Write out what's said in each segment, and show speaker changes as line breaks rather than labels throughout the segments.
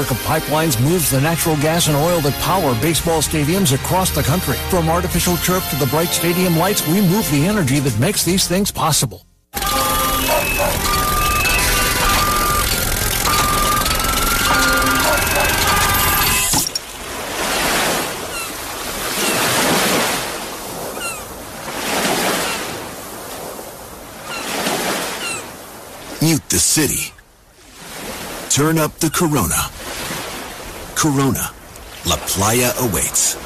of pipelines moves the natural gas and oil that power baseball stadiums across the country. From artificial turf to the bright stadium lights, we move the energy that makes these things possible.
Mute the city. Turn up the Corona. Corona. La Playa awaits.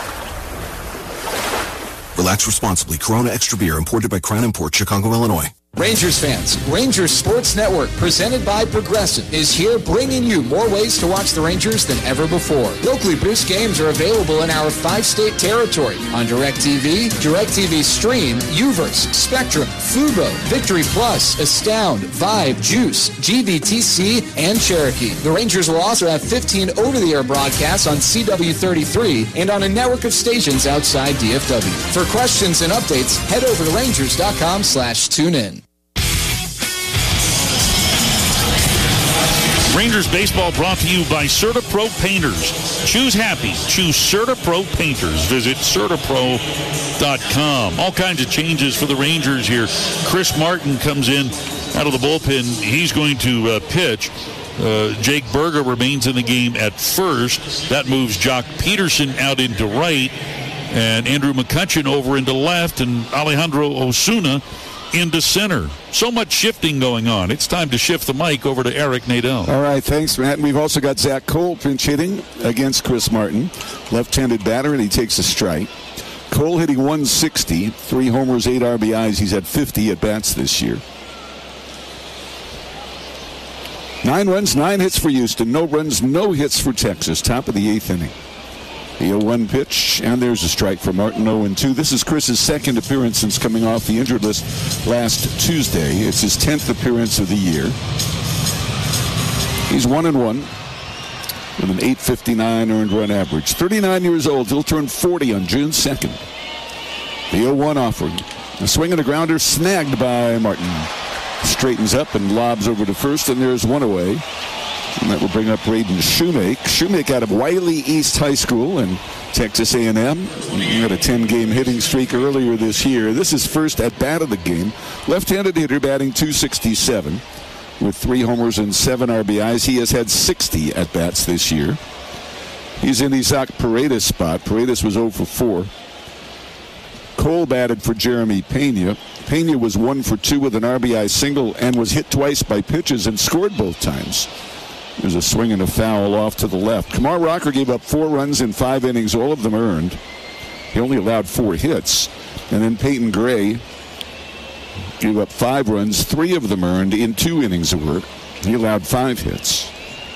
Relax responsibly. Corona Extra Beer, imported by Crown Imports, Chicago, Illinois.
Rangers fans, Rangers Sports Network, presented by Progressive, is here bringing you more ways to watch the Rangers than ever before. Locally produced games are available in our 5-state territory on DirecTV, DirecTV Stream, Uverse, Spectrum, Fubo, Victory Plus, Astound, Vibe, Juice, GVTC, and Cherokee. The Rangers will also have 15 over-the-air broadcasts on CW33 and on a network of stations outside DFW. For questions and updates, head over to Rangers.com/tune-in.
Rangers baseball brought to you by CertaPro Painters. Choose happy. Choose CertaPro Painters. Visit CertaPro.com. All kinds of changes for the Rangers here. Chris Martin comes in out of the bullpen. He's going to pitch. Jake Berger remains in the game at first. That moves Jock Peterson out into right. And Andrew McCutcheon over into left. And Alejandro Osuna into center. So much shifting going on. It's time to shift the mic over to Eric Nadel.
All right, thanks, Matt. And we've also got Zach Cole pinch hitting against Chris Martin. Left-handed batter, and he takes a strike. Cole hitting 160, 3 homers, 8 RBIs. He's had 50 at-bats this year. 9 runs, 9 hits for Houston. No runs, no hits for Texas. Top of the 8th inning. The 0-1 pitch, and there's a strike for Martin, 0-2. This is Chris's second appearance since coming off the injured list last Tuesday. It's his 10th appearance of the year. He's 1-1 with an .859 earned run average. 39 years old. He'll turn 40 on June 2nd. The 0-1 offering. A swing and a grounder snagged by Martin. Straightens up and lobs over to first, and there's one away. And that will bring up Braden Shoemake. Shoemake out of Wiley East High School in Texas A&M. He had a 10-game hitting streak earlier this year. This is first at bat of the game. Left-handed hitter batting .267 with 3 homers and 7 RBIs. He has had 60 at-bats this year. He's in Isaac Paredes' spot. Paredes was 0 for 4. Cole batted for Jeremy Pena. Pena was 1 for 2 with an RBI single and was hit twice by pitches and scored both times. There's a swing and a foul off to the left. Kumar Rocker gave up 4 runs in 5 innings, all of them earned. He only allowed 4 hits. And then Peyton Gray gave up 5 runs, 3 of them earned in 2 innings of work. He allowed 5 hits.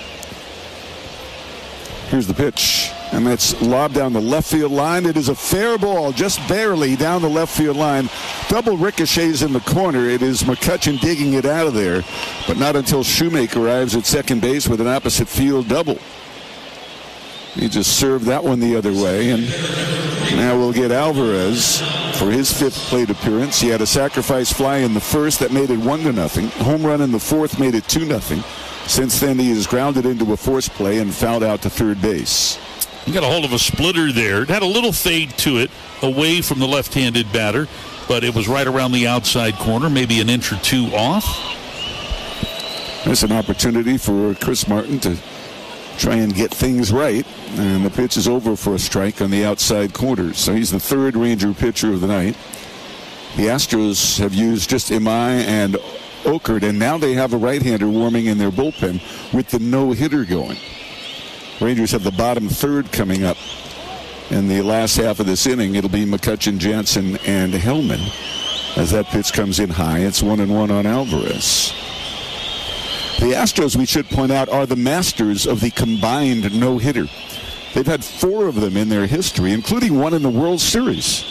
Here's the pitch, and that's lobbed down the left field line. It is a fair ball, just barely down the left field line. Double ricochets in the corner. It is McCutcheon digging it out of there, but not until Shoemake arrives at second base with an opposite field double. He just served that one the other way, and now we'll get Alvarez for his 5th plate appearance. He had a sacrifice fly in the first that made it 1-0. Home run in the 4th made it 2-0. Since then, he has grounded into a force play and fouled out to third base.
He got a hold of a splitter there. It had a little fade to it away from the left-handed batter, but it was right around the outside corner, maybe an inch or 2 off.
There's an opportunity for Chris Martin to try and get things right, and the pitch is over for a strike on the outside corner. So he's the 3rd Ranger pitcher of the night. The Astros have used just Imai and Okert, and now they have a right-hander warming in their bullpen with the no-hitter going. Rangers have the bottom 3rd coming up in the last half of this inning. It'll be McCutcheon, Jansen, and Hellman as that pitch comes in high. It's 1-1 on Alvarez. The Astros, we should point out, are the masters of the combined no-hitter. They've had 4 of them in their history, including one in the World Series.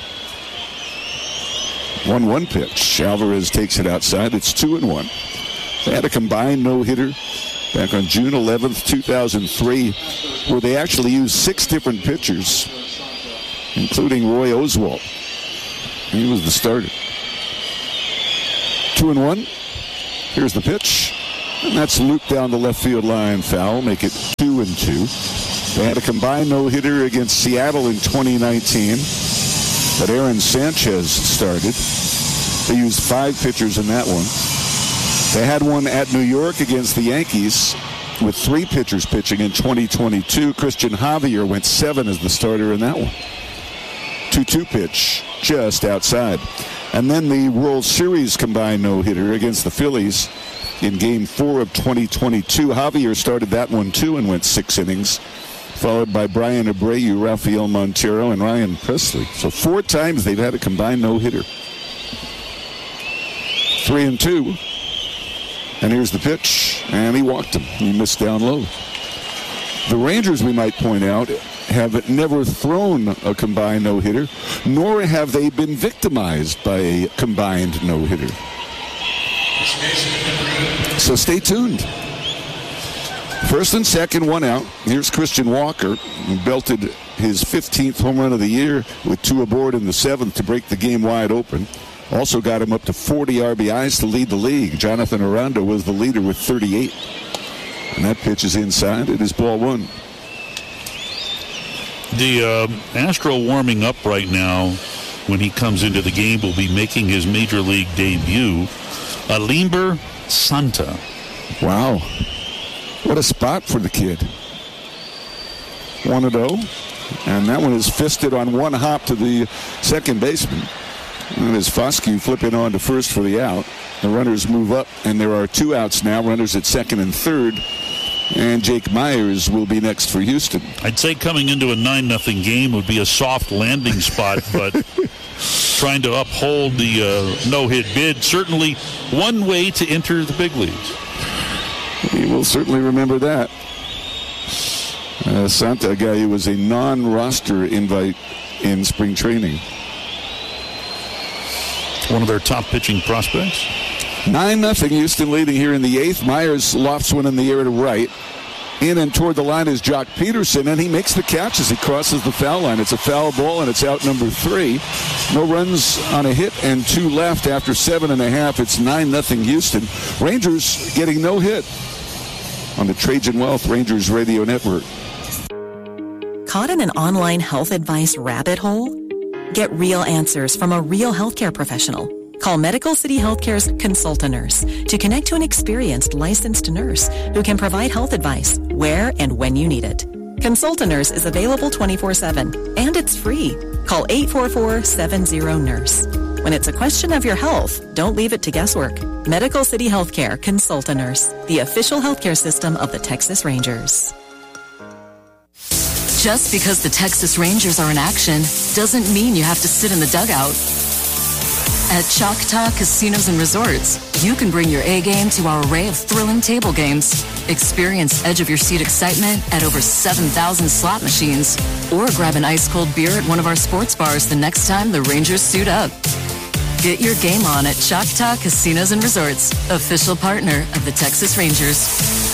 1-1 pitch. Alvarez takes it outside. It's 2-1. They had a combined no-hitter back on June 11th, 2003, where they actually used 6 different pitchers, including Roy Oswalt. He was the starter. 2-1. Here's the pitch. And that's looped down the left field line foul, make it 2-2. They had a combined no-hitter against Seattle in 2019, but Aaron Sanchez started. They used 5 pitchers in that one. They had one at New York against the Yankees with 3 pitchers pitching in 2022. Christian Javier went 7 as the starter in that one. 2-2 pitch just outside. And then the World Series combined no-hitter against the Phillies in Game 4 of 2022. Javier started that one too and went 6 innings, followed by Brian Abreu, Rafael Montero, and Ryan Presley. So 4 times they've had a combined no-hitter. 3-2. And here's the pitch, and he walked him. He missed down low. The Rangers, we might point out, have never thrown a combined no-hitter, nor have they been victimized by a combined no-hitter. So stay tuned. First and second, 1 out. Here's Christian Walker, who belted his 15th home run of the year with 2 aboard in the 7th to break the game wide open. Also got him up to 40 RBIs to lead the league. Jonathan Aranda was the leader with 38. And that pitch is inside. It is ball 1.
The Astro warming up right now when he comes into the game will be making his major league debut. Alimber Santa.
Wow. What a spot for the kid. 1-0. And that one is fisted on 1 hop to the second baseman. And as Foscue flipping on to first for the out. The runners move up, and there are 2 outs now. Runners at second and third. And Jake Myers will be next for Houston.
I'd say coming into a 9-0 game would be a soft landing spot, but trying to uphold the no-hit bid, certainly one way to enter the big leagues.
He will certainly remember that. Santa, a guy who was a non-roster invite in spring training.
One of their top pitching prospects.
9-0 Houston leading here in the 8th. Myers lofts one in the air to right. In and toward the line is Jock Peterson, and he makes the catch as he crosses the foul line. It's a foul ball, and it's out number 3. No runs on a hit and 2 left after 7.5. It's 9-0 Houston. Rangers getting no hit on the Trajan Wealth Rangers Radio Network.
Caught in an online health advice rabbit hole? Get real answers from a real healthcare professional. Call Medical City Healthcare's Consulta Nurse to connect to an experienced licensed nurse who can provide health advice where and when you need it. Consulta Nurse is available 24/7 and it's free. Call 844-70-NURSE. When it's a question of your health, don't leave it to guesswork. Medical City Healthcare Consulta Nurse, the official healthcare system of the Texas Rangers.
Just because the Texas Rangers are in action doesn't mean you have to sit in the dugout. At Choctaw Casinos and Resorts, you can bring your A-game to our array of thrilling table games. Experience edge-of-your-seat excitement at over 7,000 slot machines. Or grab an ice-cold beer at one of our sports bars the next time the Rangers suit up. Get your game on at Choctaw Casinos and Resorts, official partner of the Texas Rangers.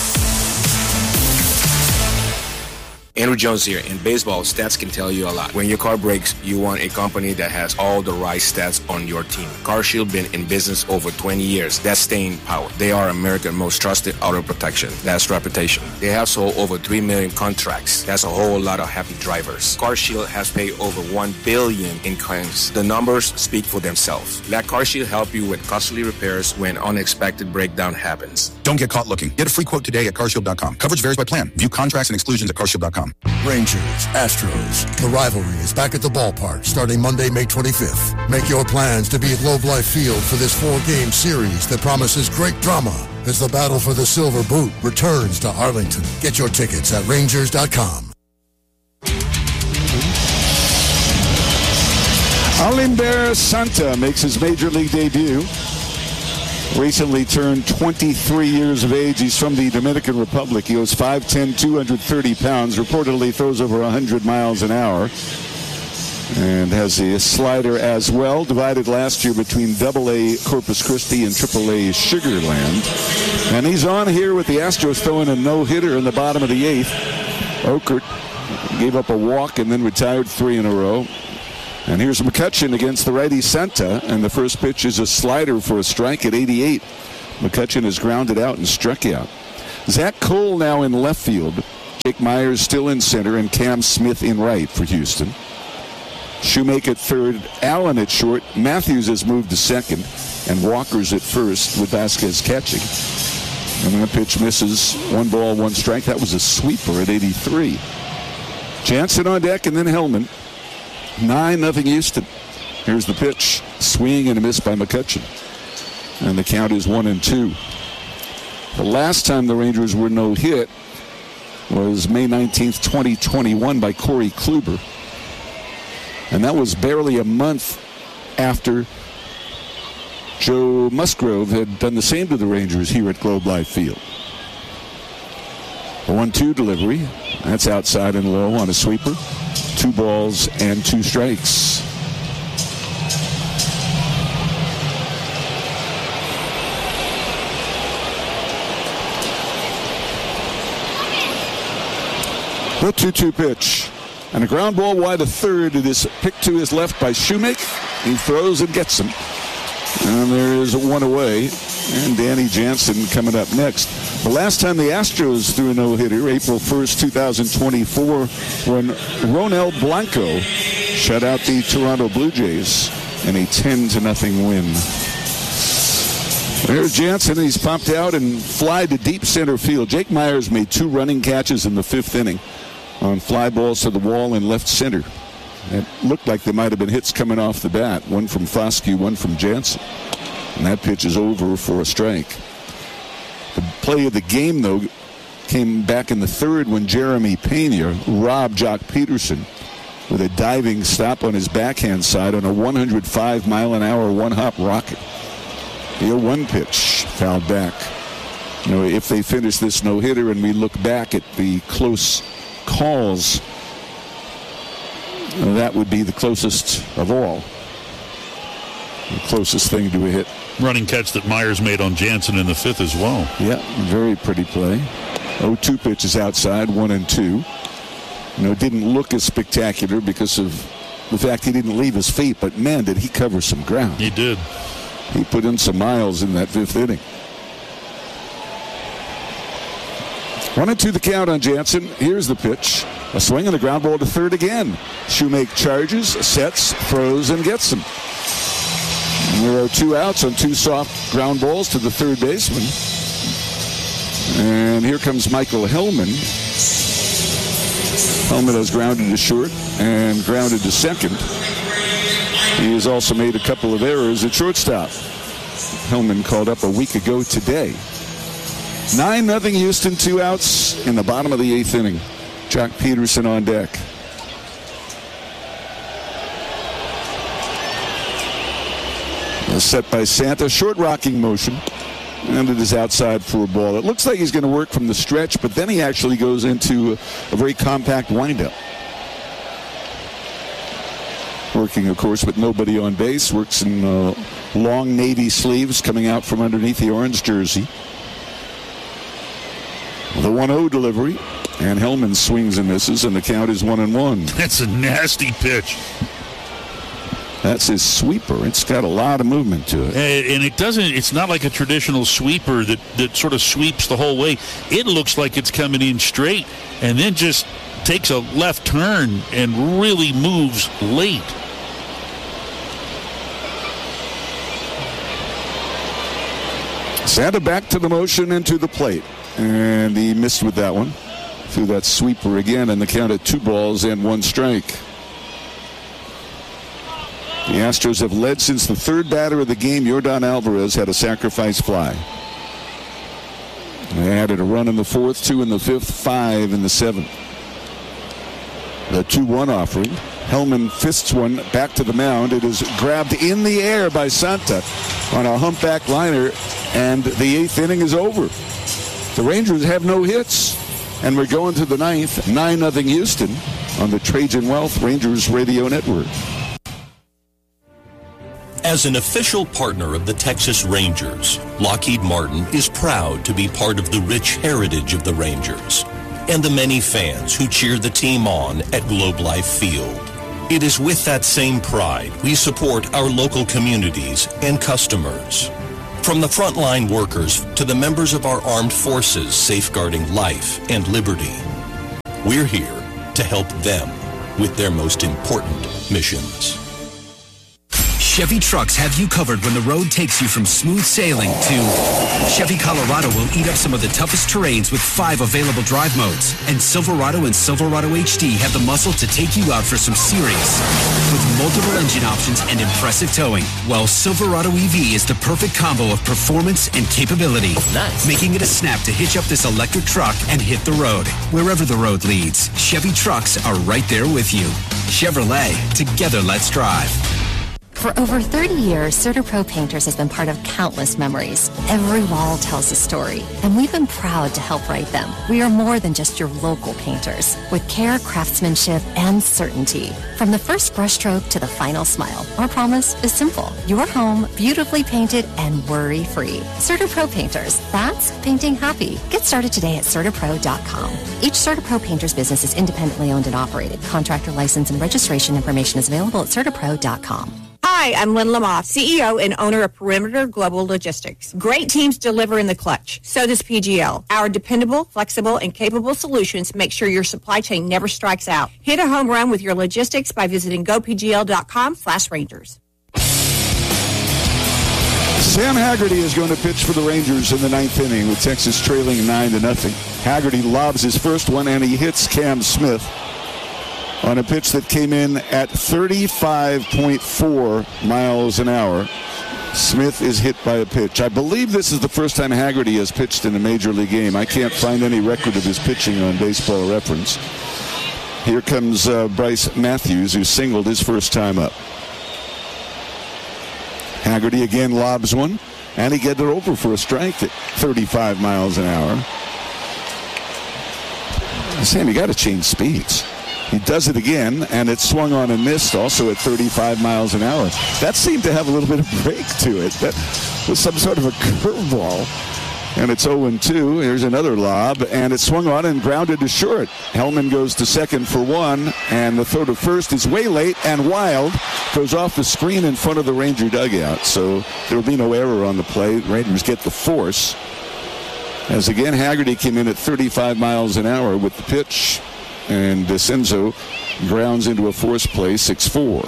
Andrew Jones here. In baseball, stats can tell you a lot. When your car breaks, you want a company that has all the right stats on your team. CarShield been in business over 20 years. That's staying power. They are America's most trusted auto protection. That's reputation. They have sold over 3 million contracts. That's a whole lot of happy drivers. CarShield has paid over $1 billion in claims. The numbers speak for themselves. Let CarShield help you with costly repairs when unexpected breakdown happens.
Don't get caught looking. Get a free quote today at carshield.com. Coverage varies by plan. View contracts and exclusions at carshield.com.
Rangers, Astros. The rivalry is back at the ballpark starting Monday, May 25th. Make your plans to be at Globe Life Field for this 4-game series that promises great drama as the battle for the Silver Boot returns to Arlington. Get your tickets at Rangers.com.
Alimber Santa makes his major league debut. Recently turned 23 years of age. He's from the Dominican Republic. He was 5'10", 230 pounds. Reportedly throws over 100 miles an hour. And has a slider as well. Divided last year between AA Corpus Christi and AAA Sugar Land. And he's on here with the Astros throwing a no-hitter in the bottom of the 8th. Okert gave up a walk and then retired 3 in a row. And here's McCutchen against the righty Santa, and the first pitch is a slider for a strike at 88. McCutcheon has grounded out and struck out. Zach Cole now in left field. Jake Myers still in center, and Cam Smith in right for Houston. Shoemaker at third, Allen at short. Matthews has moved to second, and Walker's at first with Vasquez catching. And the pitch misses. 1 ball, 1 strike. That was a sweeper at 83. Jansen on deck, and then Hellman. 9-0 Houston. Here's the pitch. Swing and a miss by McCutcheon. And the count is 1-2. The last time the Rangers were no hit was May 19th, 2021 by Corey Kluber. And that was barely a month after Joe Musgrove had done the same to the Rangers here at Globe Life Field. A 1-2 delivery. That's outside and low on a sweeper. 2 balls and 2 strikes. The 2-2 pitch. And a ground ball wide of third. It is picked to his left by Shoemaker. He throws and gets him. And there is 1 away. And Danny Jansen coming up next. The last time the Astros threw a no-hitter, April 1st, 2024, when Ronel Blanco shut out the Toronto Blue Jays in a 10-0 win. There's Jansen. He's popped out and fly to deep center field. Jake Myers made 2 running catches in the 5th inning on fly balls to the wall in left center. It looked like there might have been hits coming off the bat. 1 from Foscue, 1 from Jansen. And that pitch is over for a strike. The play of the game, though, came back in the 3rd when Jeremy Pena robbed Jock Peterson with a diving stop on his backhand side on a 105-mile-an-hour one-hop rocket. The 0-1 pitch fouled back. You know, if they finish this no-hitter and we look back at the close calls, that would be the closest of all. The closest thing to a hit.
Running catch that Myers made on Jansen in the 5th as well.
Yeah, very pretty play. 0-2 pitch is outside, 1-2. You know, it didn't look as spectacular because of the fact he didn't leave his feet, but man, did he cover some ground.
He did.
He put in some miles in that 5th inning. 1-2 the count on Jansen. Here's the pitch. A swing and a ground ball to third again. Shoemaker charges, sets, throws, and gets him. And there are 2 outs on 2 soft ground balls to the third baseman. And here comes Michael Hellman. Hellman has grounded to short and grounded to second. He has also made a couple of errors at shortstop. Hellman called up a week ago today. 9-0 Houston, 2 outs in the bottom of the 8th inning. Jock Peterson on deck. Set by Santa, short rocking motion, and it is outside for a ball. It looks like he's going to work from the stretch, but then he actually goes into a very compact windup. Working, of course, with nobody on base. Works in long navy sleeves coming out from underneath the orange jersey. The 1-0 delivery, and Hellman swings and misses, and the count is 1-1.
That's a nasty pitch.
That's his sweeper. It's got a lot of movement to it.
And it's not like a traditional sweeper that sort of sweeps the whole way. It looks like it's coming in straight and then just takes a left turn and really moves late.
Santa back to the motion and to the plate. And he missed with that one. Threw that sweeper again, and the count at 2 balls and 1 strike. The Astros have led since the 3rd batter of the game. Yordan Alvarez had a sacrifice fly. They added a run in the 4th, 2 in the 5th, 5 in the 7th. The 2-1 offering. Hellman fists one back to the mound. It is grabbed in the air by Santa on a humpback liner, and the 8th inning is over. The Rangers have no hits, and we're going to the 9th. 9-0 Houston on the Trajan Wealth Rangers Radio Network.
As an official partner of the Texas Rangers, Lockheed Martin is proud to be part of the rich heritage of the Rangers and the many fans who cheer the team on at Globe Life Field. It is with that same pride we support our local communities and customers. From the frontline workers to the members of our armed forces safeguarding life and liberty, we're here to help them with their most important missions.
Chevy trucks have you covered when the road takes you from smooth sailing to Chevy Colorado will eat up some of the toughest terrains with 5 available drive modes. And Silverado and Silverado HD have the muscle to take you out for some serious with multiple engine options and impressive towing. While Silverado EV is the perfect combo of performance and capability. Nice. Making it a snap to hitch up this electric truck and hit the road. Wherever the road leads, Chevy trucks are right there with you. Chevrolet, together let's drive.
For over 30 years, CertaPro Painters has been part of countless memories. Every wall tells a story, and we've been proud to help write them. We are more than just your local painters, with care, craftsmanship, and certainty. From the first brushstroke to the final smile, our promise is simple. Your home, beautifully painted and worry-free. CertaPro Painters, that's painting happy. Get started today at CertaPro.com. Each CertaPro Painters business is independently owned and operated. Contractor license and registration information is available at CertaPro.com.
Hi, I'm Lynn Lamothe, CEO and owner of Perimeter Global Logistics. Great teams deliver in the clutch. So does PGL. Our dependable, flexible, and capable solutions make sure your supply chain never strikes out. Hit a home run with your logistics by visiting gopgl.com/Rangers.
Sam Haggerty is going to pitch for the Rangers in the 9th inning with Texas trailing 9-0. Haggerty lobs his first one, and he hits Cam Smith on a pitch that came in at 35.4 miles an hour. Smith is hit by a pitch. I believe this is the first time Haggerty has pitched in a major league game. I can't find any record of his pitching on Baseball Reference. Here comes Bryce Matthews, who singled his first time up. Haggerty again lobs one, and he gets it over for a strike at 35 miles an hour. Sam, you got to change speeds. He does it again, and it's swung on and missed, also at 35 miles an hour. That seemed to have a little bit of break to it. That was some sort of a curveball. And it's 0-2. Here's another lob, and it's swung on and grounded to short. Hellman goes to second for one, and the throw to first is way late, and Wild goes off the screen in front of the Ranger dugout. So there will be no error on the play. Rangers get the force. As again, Haggerty came in at 35 miles an hour with the pitch. And DeCenzo grounds into a force play, 6-4.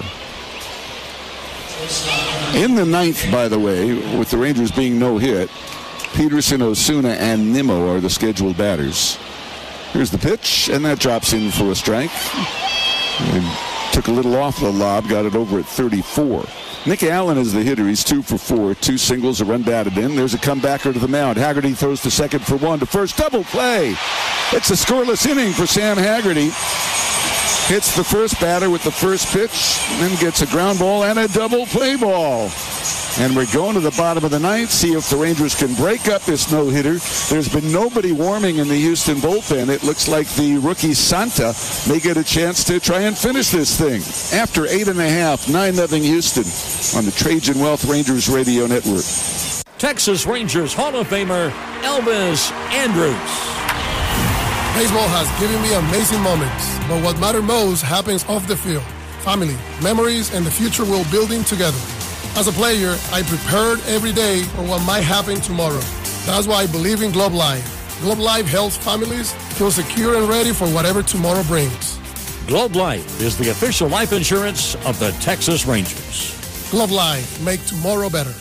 In the 9th, by the way, with the Rangers being no hit, Peterson, Osuna, and Nimmo are the scheduled batters. Here's the pitch, and that drops in for a strike. And took a little off the lob, got it over at 34. Nick Allen is the hitter. He's 2 for 4. 2 singles, a run batted in. There's a comebacker to the mound. Haggerty throws to second for one. To first, double play. It's a scoreless inning for Sam Haggerty. Hits the first batter with the first pitch, and then gets a ground ball and a double play ball. And we're going to the bottom of the 9th, see if the Rangers can break up this no-hitter. There's been nobody warming in the Houston bullpen. It looks like the rookie Santa may get a chance to try and finish this thing. After 8.5, 9-0 Houston on the Trajan Wealth Rangers Radio Network.
Texas Rangers Hall of Famer Elvis Andrus.
Baseball has given me amazing moments, but what matters most happens off the field. Family, memories, and the future we're building together. As a player, I prepared every day for what might happen tomorrow. That's why I believe in Globe Life. Globe Life helps families feel secure and ready for whatever tomorrow brings.
Globe Life is the official life insurance of the Texas Rangers.
Globe Life, make tomorrow better.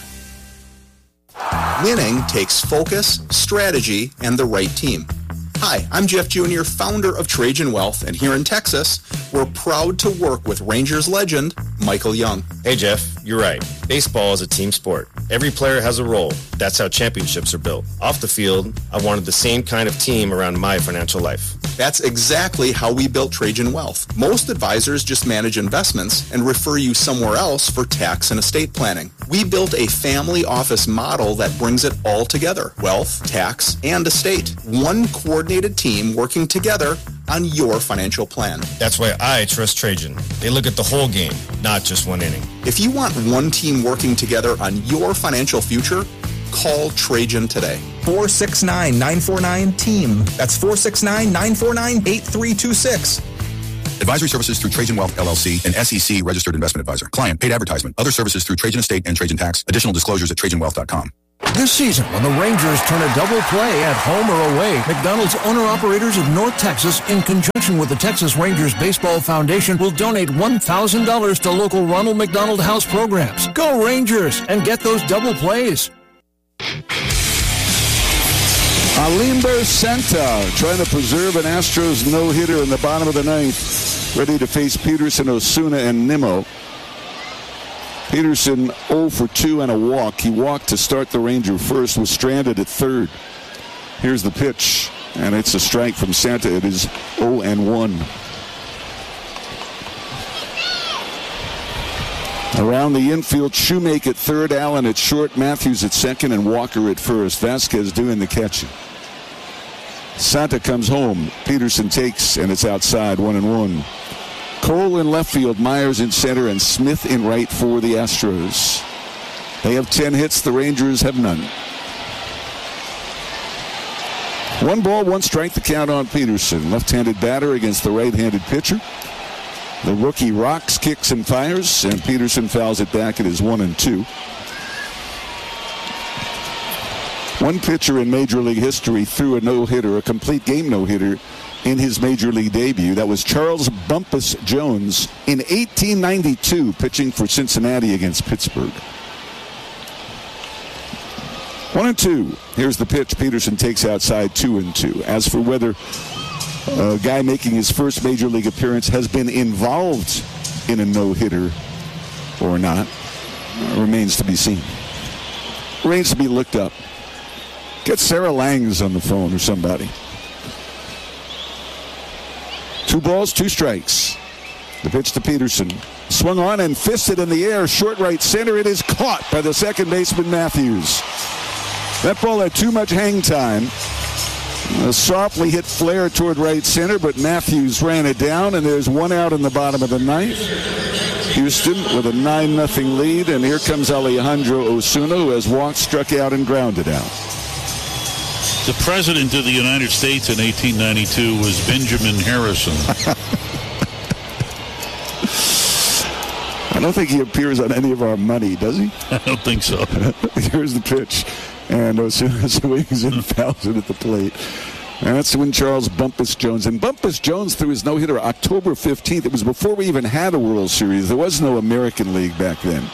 Winning takes focus, strategy, and the right team. Hi, I'm Jeff Jr., founder of Trajan Wealth, and here in Texas, we're proud to work with Rangers legend, Michael Young.
Hey, Jeff, you're right. Baseball is a team sport. Every player has a role. That's how championships are built. Off the field, I wanted the same kind of team around my financial life.
That's exactly how we built Trajan Wealth. Most advisors just manage investments and refer you somewhere else for tax and estate planning. We built a family office model that brings it all together. Wealth, tax, and estate. One coordinated team working together on your financial plan.
That's why I trust Trajan. They look at the whole game, not just one inning.
If you want one team working together on your financial future, call Trajan today.
469-949-TEAM. That's 469-949-8326.
Advisory services through Trajan Wealth, LLC, an SEC registered investment advisor. Client paid advertisement. Other services through Trajan Estate and Trajan Tax. Additional disclosures at TrajanWealth.com.
This season, when the Rangers turn a double play at home or away, McDonald's owner-operators of North Texas, in conjunction with the Texas Rangers Baseball Foundation, will donate $1,000 to local Ronald McDonald House programs. Go Rangers and get those double plays.
Alimber Santa trying to preserve an Astros no-hitter in the bottom of the ninth, ready to face Peterson, Osuna, and Nimmo. Peterson 0 for 2 and a walk. He walked to start the Ranger first, was stranded at third. Here's the pitch, and it's a strike from Santa. It is 0 and 1. Around the infield, Shoemake at third, Allen at short, Matthews at second, and Walker at first. Vasquez doing the catching. Santa comes home. Peterson takes, and it's outside, 1 and 1. Cole in left field, Myers in center, and Smith in right for the Astros. They have 10 hits. The Rangers have none. 1 ball, 1 strike, the count on Peterson. Left-handed batter against the right-handed pitcher. The rookie rocks, kicks, and fires, and Peterson fouls it back. It is 1 and 2. One pitcher in Major League history threw a no-hitter, a complete game no-hitter, in his Major League debut. That was Charles Bumpus Jones in 1892, pitching for Cincinnati against Pittsburgh. 1 and 2. Here's the pitch. Peterson takes outside, 2 and 2. As for whether a guy making his first Major League appearance has been involved in a no-hitter or not, remains to be seen. Remains to be looked up. Get Sarah Langs on the phone or somebody. 2 balls, 2 strikes. The pitch to Peterson. Swung on and fisted in the air. Short right center. It is caught by the second baseman, Matthews. That ball had too much hang time. A softly hit flare toward right center, but Matthews ran it down, and there's 1 out in the bottom of the ninth. Houston with a 9-0 lead, and here comes Alejandro Osuna, who has walked, struck out, and grounded out.
The president of the United States in 1892 was Benjamin Harrison.
I don't think he appears on any of our money, does he?
I don't think so.
Here's the pitch. And Osuna swings and fouls it at the plate. And that's when Charles Bumpus Jones. And Bumpus Jones threw his no-hitter October 15th. It was before we even had a World Series. There was no American League back then.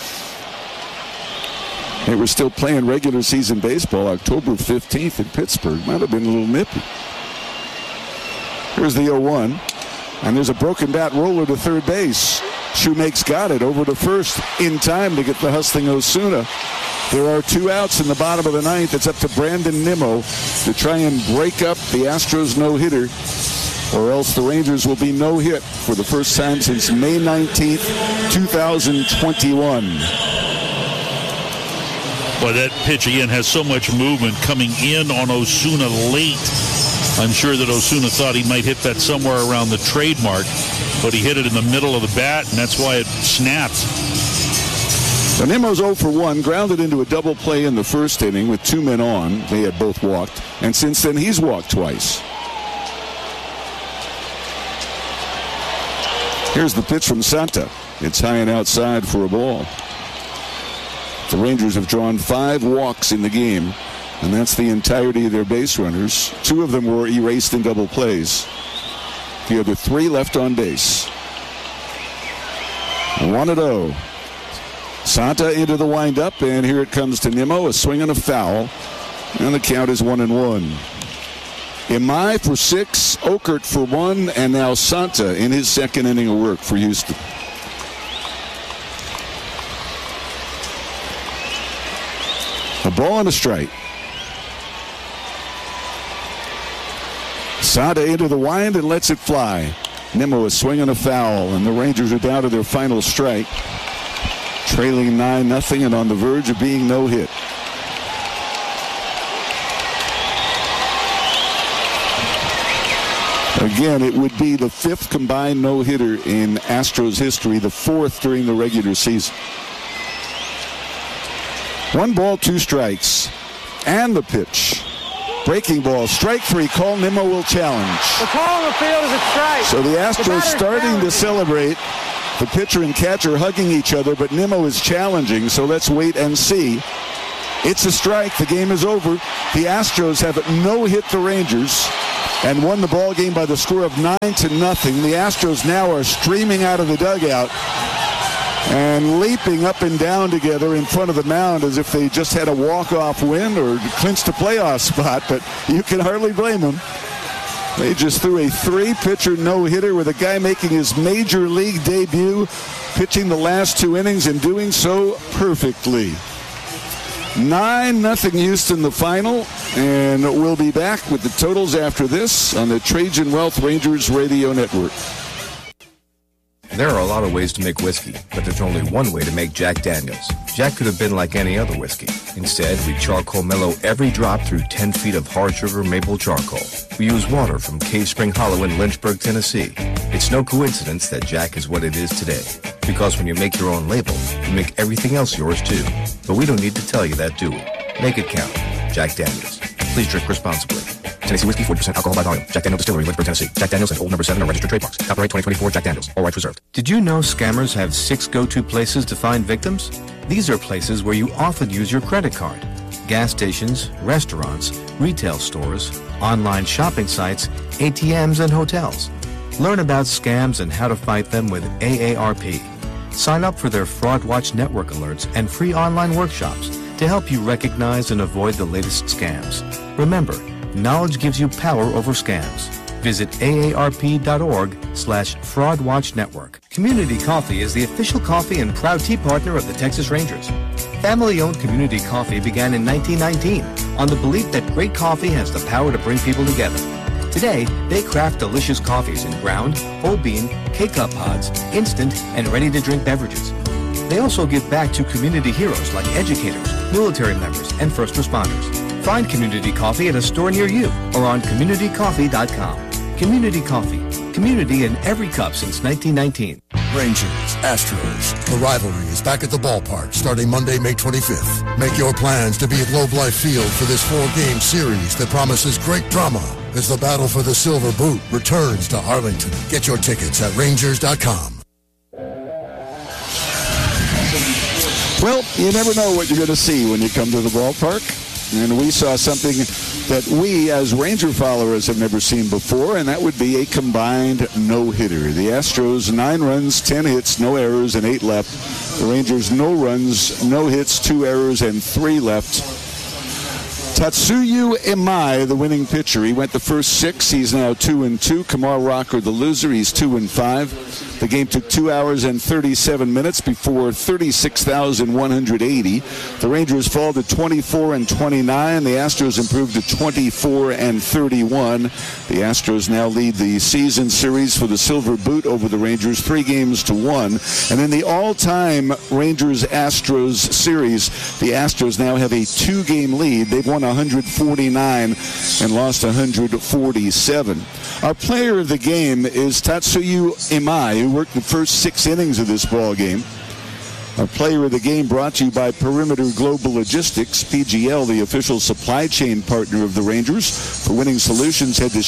They were still playing regular season baseball October 15th in Pittsburgh. Might have been a little nippy. Here's the 0-1. And there's a broken bat roller to third base. Shoemake's got it over to first in time to get the hustling Osuna. There are 2 outs in the bottom of the ninth. It's up to Brandon Nimmo to try and break up the Astros no-hitter, or else the Rangers will be no-hit for the first time since May 19th, 2021.
Boy, that pitch again has so much movement coming in on Osuna late. I'm sure that Osuna thought he might hit that somewhere around the trademark, but he hit it in the middle of the bat, and that's why it snapped.
So Nimmo's 0 for 1, grounded into a double play in the first inning with 2 men on. They had both walked, and since then he's walked twice. Here's the pitch from Santa. It's high and outside for a ball. The Rangers have drawn 5 walks in the game, and that's the entirety of their base runners. 2 of them were erased in double plays. The other 3 left on base. 1-0. Santa into the windup, and here it comes to Nimmo. A swing and a foul, and the count is 1-1. Imai for 6, Okert for 1, and now Santa in his second inning of work for Houston. A ball and a strike. Santa into the wind and lets it fly. Nimmo a swing and a foul, and the Rangers are down to their final strike. Trailing 9-0 and on the verge of being no hit. Again, it would be the 5th combined no-hitter in Astros history, the 4th during the regular season. 1 ball, 2 strikes. And the pitch. Breaking ball, strike 3. Cole Nimmo will challenge.
The call on the field is a strike.
So the Astros starting to celebrate. The pitcher and catcher hugging each other, but Nimmo is challenging, so let's wait and see. It's a strike. The game is over. The Astros have no-hit the Rangers and won the ball game by the score of 9-0. The Astros now are streaming out of the dugout and leaping up and down together in front of the mound as if they just had a walk-off win or clinched a playoff spot, but you can hardly blame them. They just threw a 3-pitcher no-hitter with a guy making his major league debut, pitching the last 2 innings and doing so perfectly. 9-0 Houston the final, and we'll be back with the totals after this on the Trajan Wealth Rangers Radio Network.
There are a lot of ways to make whiskey, but there's only one way to make Jack Daniels. Jack could have been like any other whiskey. Instead, we charcoal mellow every drop through 10 feet of hard sugar maple charcoal. We use water from Cave Spring Hollow in Lynchburg, Tennessee. It's no coincidence that Jack is what it is today. Because when you make your own label, you make everything else yours too. But we don't need to tell you that, do we? Make it count. Jack Daniels. Please drink responsibly. Tennessee Whiskey, 40% alcohol by volume. Jack Daniels Distillery, Lynchburg, Tennessee. Jack Daniels and Old No. 7 are registered trademarks. Copyright 2024 Jack Daniels. All rights reserved.
Did you know scammers have 6 go-to places to find victims? These are places where you often use your credit card. Gas stations, restaurants, retail stores, online shopping sites, ATMs, and hotels. Learn about scams and how to fight them with AARP. Sign up for their Fraud Watch Network alerts and free online workshops to help you recognize and avoid the latest scams. Remember, knowledge gives you power over scams. Visit aarp.org/fraudwatchnetwork. Community Coffee is the official coffee and proud tea partner of the Texas Rangers. Family-owned Community Coffee began in 1919 on the belief that great coffee has the power to bring people together. Today, they craft delicious coffees in ground, whole bean, K-Cup pods, instant, and ready-to-drink beverages. They also give back to community heroes like educators, military members, and first responders. Find Community Coffee at a store near you or on communitycoffee.com. Community Coffee. Community in every cup since 1919.
Rangers, Astros. The rivalry is back at the ballpark starting Monday, May 25th. Make your plans to be at Globe Life Field for this 4-game series that promises great drama as the battle for the Silver Boot returns to Arlington. Get your tickets at Rangers.com.
Well, you never know what you're going to see when you come to the ballpark. And we saw something that we, as Ranger followers, have never seen before, and that would be a combined no-hitter. The Astros, 9 runs, 10 hits, no errors, and 8 left. The Rangers, no runs, no hits, 2 errors, and 3 left. Tatsuya Imai, the winning pitcher. He went the first 6. He's now 2-2. Kamal Rocker, the loser. He's 2-5. The game took 2 hours and 37 minutes before 36,180. The Rangers fall to 24-29. The Astros improved to 24-31. The Astros now lead the season series for the Silver Boot over the Rangers 3-1. And in the all-time Rangers-Astros series, the Astros now have a 2-game lead. They've won 149 and lost 147. Our player of the game is Tatsuya Imai, who worked the first 6 innings of this ball game. Our player of the game brought to you by Perimeter Global Logistics, PGL, the official supply chain partner of the Rangers. For winning solutions, head to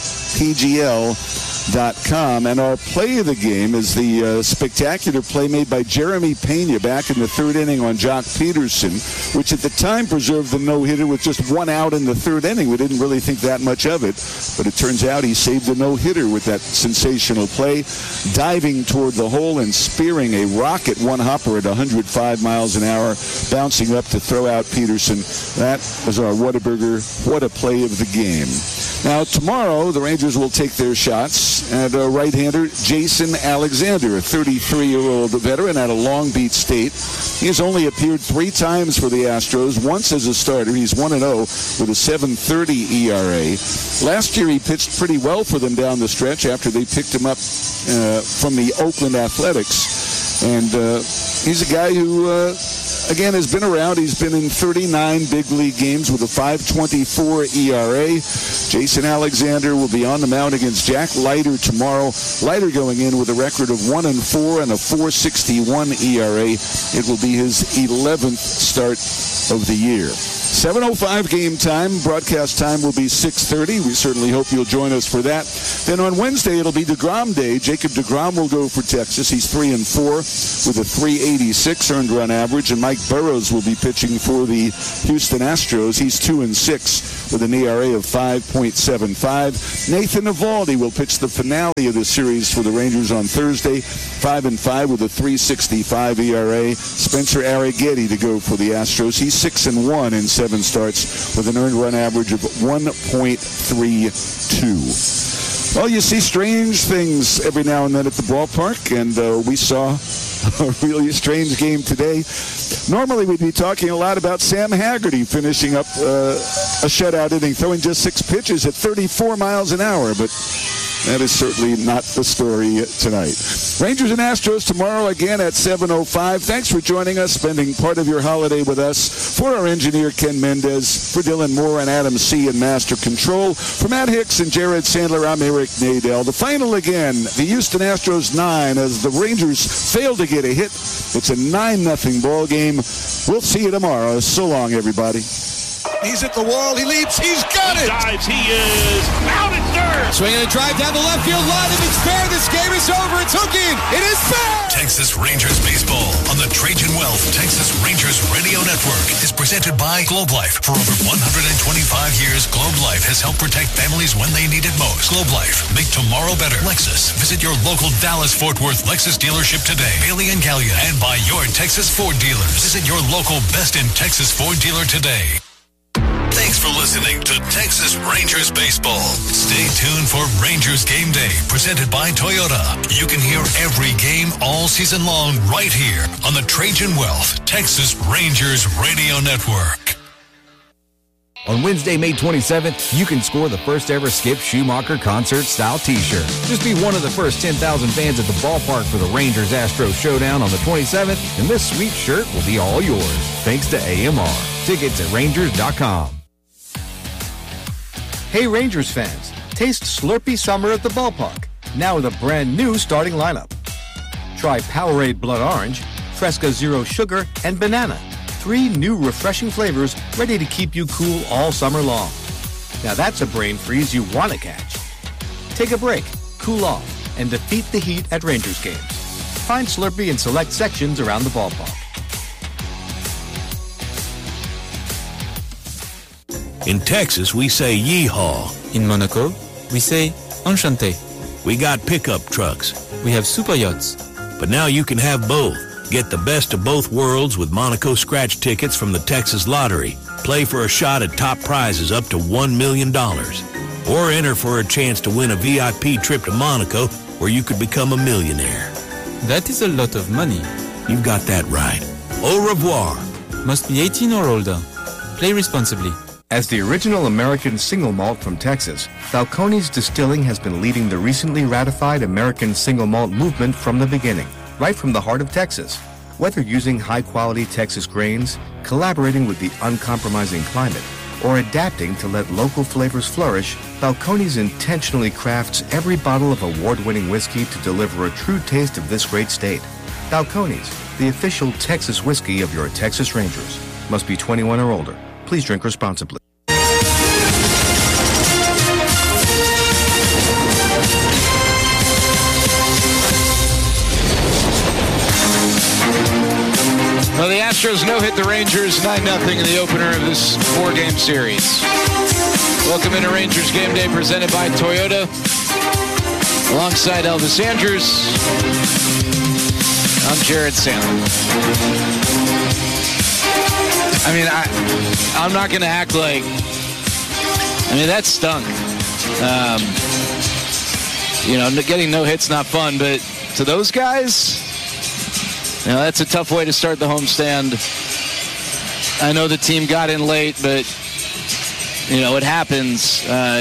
shippgl.com. And our play of the game is the spectacular play made by Jeremy Pena back in the 3rd inning on Jock Peterson, which at the time preserved the no-hitter with just 1 out in the 3rd inning. We didn't really think that much of it, but it turns out he saved the no-hitter with that sensational play, diving toward the hole and spearing a rocket one-hopper at 105 miles an hour, bouncing up to throw out Peterson. That was our Whataburger. What a play of the game. Now, tomorrow, the Rangers will take their shots at right-hander Jason Alexander, a 33-year-old veteran out of Long Beach State. He has only appeared 3 times for the Astros, once as a starter. He's 1-0 with a 7.30 ERA. Last year, he pitched pretty well for them down the stretch after they picked him up from the Oakland Athletics. And he's a guy who, again, has been around. He's been in 39 big league games with a 5.24 ERA. Jason Alexander will be on the mound against Jack Leiter tomorrow. Leiter going in with a record of 1-4 and a 4.61 ERA. It will be his 11th start of the year. 7:05 game time. Broadcast time will be 6:30. We certainly hope you'll join us for that. Then on Wednesday, it'll be DeGrom Day. Jacob DeGrom will go for Texas. He's 3-4 with a 3.86 earned run average. And Mike Mike Burrows will be pitching for the Houston Astros. He's 2-6 with an ERA of 5.75. Nathan Eovaldi will pitch the finale of the series for the Rangers on Thursday, 5-5 with a 3.65 ERA. Spencer Arrighetti to go for the Astros. He's 6-1 in 7 starts with an earned run average of 1.32. Well, you see strange things every now and then at the ballpark, and we saw a really strange game today. Normally, we'd be talking a lot about Sam Haggerty finishing up a shutout inning, throwing just 6 pitches at 34 miles an hour, but that is certainly not the story tonight. Rangers and Astros tomorrow again at 7:05. Thanks for joining us, spending part of your holiday with us. For our engineer, Ken Mendez, for Dylan Moore and Adam C. in Master Control, for Matt Hicks and Jared Sandler, I'm Eric Nadel. The final again, the Houston Astros 9 as the Rangers fail to get a hit. It's a 9-0 ball game. We'll see you tomorrow. So long, everybody.
He's at the wall. He leaps. He's got it.
Dives. He is out at third.
Swinging a drive down the left field line. If it's fair, this game is over. It's hooking. It is fair.
Texas Rangers baseball on the Trajan Wealth Texas Rangers Radio Network is presented by Globe Life. For over 125 years, Globe Life has helped protect families when they need it most. Globe Life. Make tomorrow better. Lexus. Visit your local Dallas-Fort Worth Lexus dealership today. Bailey and Gallia. And by your Texas Ford dealers. Visit your local Best in Texas Ford dealer today. Thanks for listening to Texas Rangers Baseball. Stay tuned for Rangers Game Day, presented by Toyota. You can hear every game all season long right here on the Trajan Wealth Texas Rangers Radio Network.
On Wednesday, May 27th, you can score the first ever Skip Schumacher concert-style T-shirt. Just be one of the first 10,000 fans at the ballpark for the Rangers-Astros showdown on the 27th, and this sweet shirt will be all yours, thanks to AMR. Tickets at Rangers.com.
Hey Rangers fans, taste Slurpee Summer at the ballpark, now with a brand new starting lineup. Try Powerade Blood Orange, Fresca Zero Sugar, and Banana. 3 new refreshing flavors ready to keep you cool all summer long. Now that's a brain freeze you want to catch. Take a break, cool off, and defeat the heat at Rangers games. Find Slurpee in select sections around the ballpark.
In Texas, we say yeehaw.
In Monaco, we say enchanté.
We got pickup trucks.
We have super yachts.
But now you can have both. Get the best of both worlds with Monaco scratch tickets from the Texas Lottery. Play for a shot at top prizes up to $1 million. Or enter for a chance to win a VIP trip to Monaco where you could become a millionaire.
That is a lot of money.
You've got that right. Au revoir.
Must be 18 or older. Play responsibly.
As the original American single malt from Texas, Balcones Distilling has been leading the recently ratified American single malt movement from the beginning, right from the heart of Texas. Whether using high-quality Texas grains, collaborating with the uncompromising climate, or adapting to let local flavors flourish, Balcones intentionally crafts every bottle of award-winning whiskey to deliver a true taste of this great state. Balcones, the official Texas whiskey of your Texas Rangers. Must be 21 or older. Please drink responsibly.
Well, the Astros no-hit the Rangers 9-0 in the opener of this 4-game series. Welcome into Rangers Game Day presented by Toyota. Alongside Elvis Andrews, I'm Jared Sandler. I mean, I'm not going to act like... I mean, that stunk. Getting no hits not fun, but to those guys... that's a tough way to start the homestand. I know the team got in late, but, it happens.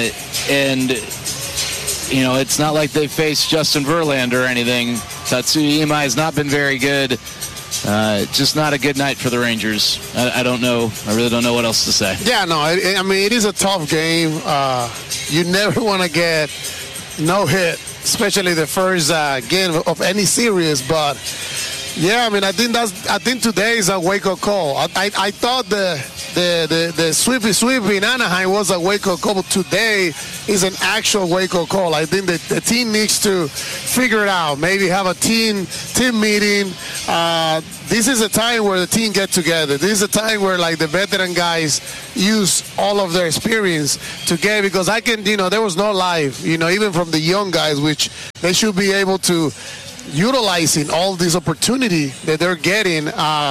It's not like they faced Justin Verlander or anything. Tatsuya Imai has not been very good. Just not a good night for the Rangers. I don't know. I really don't know what else to say.
Yeah, no, it is a tough game. You never want to get no hit, especially the first game of any series, but Yeah, I mean, I think today is a wake-up call. I thought the sweep in Anaheim was a wake-up call, but today is an actual wake-up call. I think that the team needs to figure it out. Maybe have a team meeting. This is a time where the team get together. This is a time where, like, the veteran guys use all of their experience to get, because there was no life, even from the young guys, which they should be able to utilizing all this opportunity that they're getting.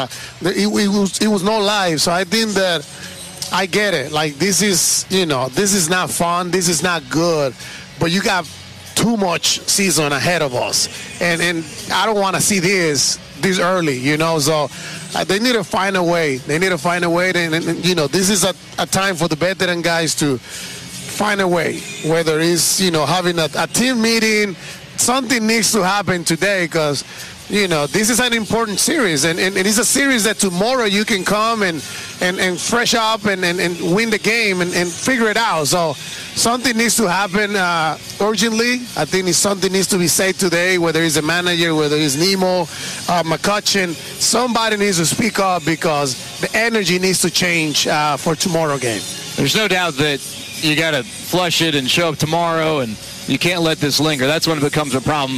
It was no life. So I think that I get it. Like, this is not fun. This is not good. But you got too much season ahead of us. And I don't want to see this early, So they need to find a way. They need to find a way. This is a time for the veteran guys to find a way, whether it's, having a team meeting. Something needs to happen today, because, this is an important series, and it's a series that tomorrow you can come and fresh up and win the game and figure it out. So something needs to happen urgently. I think something needs to be said today, whether it's a manager, whether it's Nemo, McCutchen. Somebody needs to speak up, because the energy needs to change for tomorrow game.
There's no doubt that you got to flush it and show up tomorrow, and you can't let this linger. That's when it becomes a problem.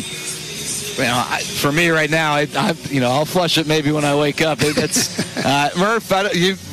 For me right now, I'll flush it maybe when I wake up. That's Murph. What are you?